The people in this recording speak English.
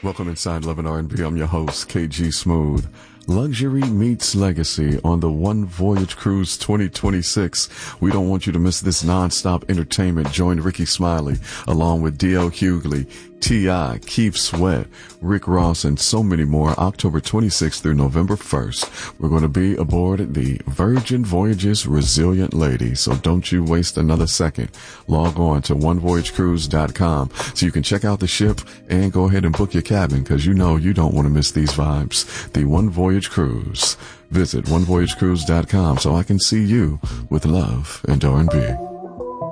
Welcome inside Love and R&B. I'm your host, KG Smooth. Luxury meets legacy on the One Voyage Cruise 2026. We don't want you to miss this non-stop entertainment. Join Ricky Smiley along with D.L. Hughley, T.I., Keith Sweat, Rick Ross, and so many more. October 26th through November 1st. We're going to be aboard the Virgin Voyages Resilient Lady. So don't you waste another second. Log on to onevoyagecruise.com so you can check out the ship and go ahead and book your cabin, because you know you don't want to miss these vibes. The One Voyage Cruise. Visit onevoyagecruise.com so I can see you with love and R&B.